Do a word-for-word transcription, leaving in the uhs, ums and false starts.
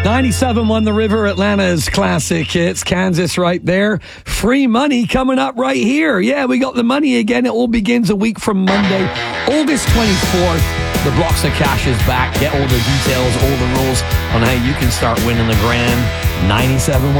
ninety-seven won the River, Atlanta's classic hits. Kansas right there. Free money coming up right here. Yeah, we got the money again. It all begins a week from Monday, August twenty-fourth. The Blocks of Cash is back. Get all the details, all the rules on how you can start winning the grand. ninety-seven won